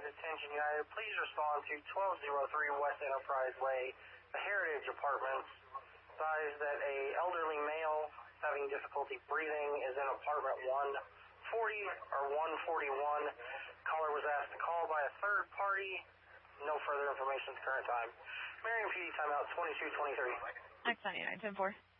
Attention United, please respond to 1203 West Enterprise Way, the Heritage Apartments. Advise that a elderly male having difficulty breathing is in apartment 140 or 141. Caller was asked to call by a third party. No further information at the current time. Marion PD timeout 2223. X99, 10-4.